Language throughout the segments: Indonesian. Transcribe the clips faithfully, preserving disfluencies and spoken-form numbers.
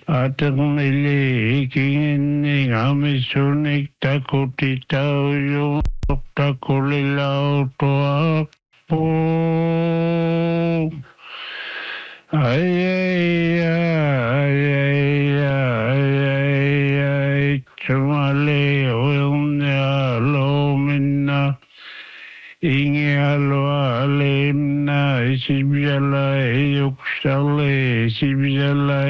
Aternili ikinginni amisunik takutitauyo takulilautoa po. Ay ay ay ay ay ay ay chumali uyumni alo minna ingi alo alimna isibjala yuksale isibjala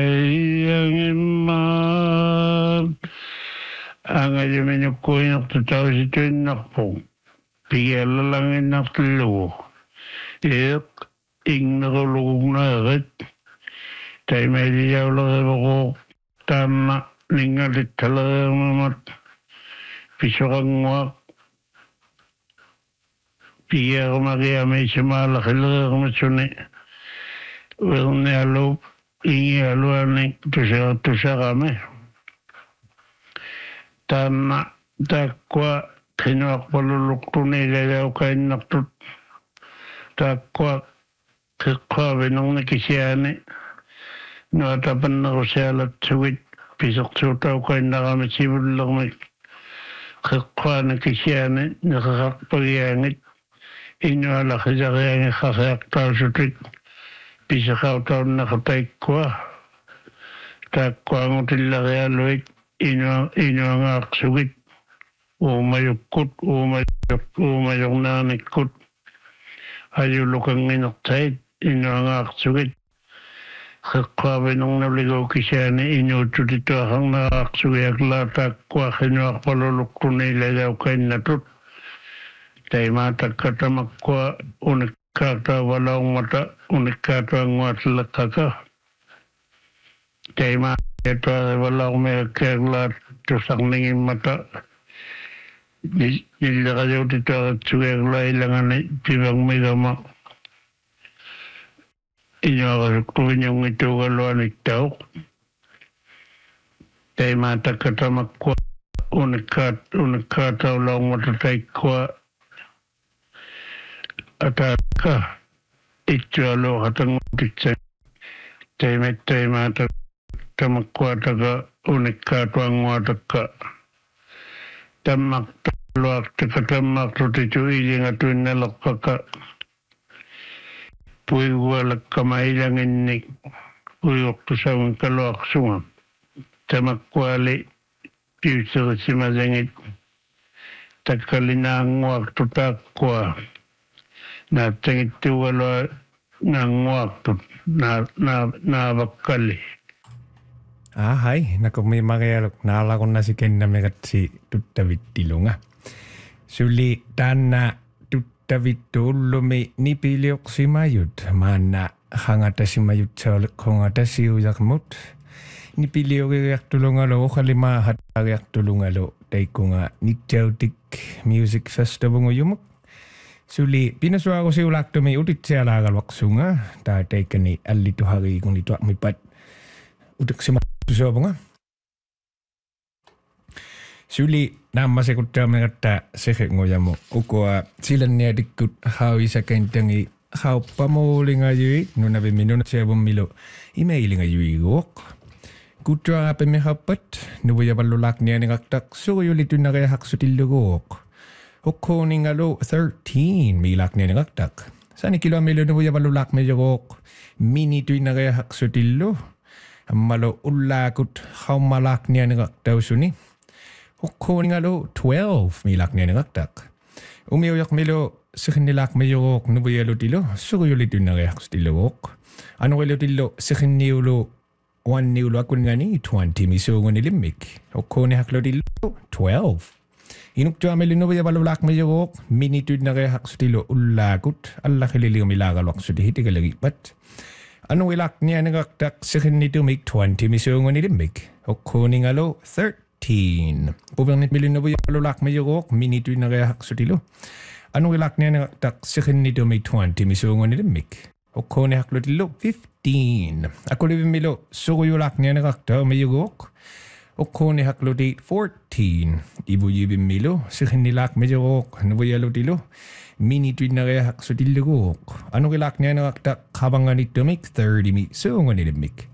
yangimman angay menyukuy naktatao si tuin nakpo pigala langin naktalo ik ing nakulugong nakit tay may diyaw lang ako tama ningalit talaga mamat piso kang wak piya ko makiyamay sa malaki lang ako matsuni well ni alo ingi alo aning tusa tusa kami tama takwa kinuak palulukto nila daw kayo naktut takwa kakwa binong nakisiyani natapan na ko siya alat suwit pisok sutaw kayo nakamasibod lang may kakwa nakisiyani nakakakpagyangit inuala kasi kaya nga kakayaktaw sutit pisakaw taw nakatay kwa takwa ng tila kaya luit inu ang aksugit umayukut umayuk umayuk nanikut ayulukang inaktay inu ang aksugit kakwa binong naligaw kisiyani inuto dito akang nakaksugiyak latak kwa kinuak palulukto nila daw kayo natut tay matag katamak kwa unik kata walang mata unik kata ngwat kaka tay mata walang may kaglat tusak ningin mata nila kayo dito at sugay ilangan pibang may gama inyo akasukuin yung ito kaluan ikaw tay matag katamak kwa unik kata walang mata tay kwa ataka ichalo hatang tiksa teme tema ta tamakwata ka unika tuang wataka tamak luak taka tamak tutitu iling atuin nalakaka pui walak kamailang inik uyok tu sawang kaluak sunga tamakwali piusa si mazangit takalinang waktu takwa na tingit wala ng waktu na na na bakali. Ah, hai, nako may makayalok nala ko na si Ken na megat si Tuttavit Tilunga. Suli tana Tuttavit tulo may nipiliok si Mayud mana hangata si Mayud sa kongata si Uyakmut. Nipiliok yak tulungalo kalima hat yak tulungalo tay ko nga Nitjautik Music Festival nguyumuk. Suli pinaswa ko si ulak to may utit siya lagal waksunga tatay kani alito hari kung dito may pat utak si matuso nga suli nama sekut kami kata sekhet ngoyamo ukwa silan niya dikut hawi sa kentangi haw pamuling ayoy no na bimino na siya bumilo emailing ayoy gok kutwa ape me hapat nubuya balulak niya ningaktak so yulito na kaya haksutil gok Hukkuning alo thirteen milak niya nagaktak. Sani kilo milo na buya balulak medyo kok mini tuwi na kaya haksutillo. Malo ulakut how malak niya nagaktaw suni. Hukkuning alo twelve milak niya nagaktak. Umiyak milo sa kanilak medyo kok nubuya lo tilo. Sukuyo lito na kaya haksutillo kok. Ano kayo tilo sa kaniulo one niulo akun nga ni twenty miso nga nilimik. Hukkuning haklo tilo twelve. Inuk tu amel ino baya balulak medyo kok minitud na kaya haksutilo ulakut alla kilili umilagal waksuti hiti kalagi pat ano ilak niya nagaktak sikin nito make twenty misungo nilimik o kuning alo thirteen pubang nit milin na baya balulak medyo kok minitud na kaya haksutilo ano ilak niya nagaktak sikin nito make twenty misungo nilimik o kuning haklutilo fifteen ako libin milo sukuyulak niya nagaktak medyo kok Okone haklodi fourteen. Ibu yibim milo. Sikin nilak medyo kok. Ano ba yalo tilo? Mini tweet na kaya haksudilo kok. Ano kilak niya nakakta kabangan ito make thirty mi. So nga nilimik.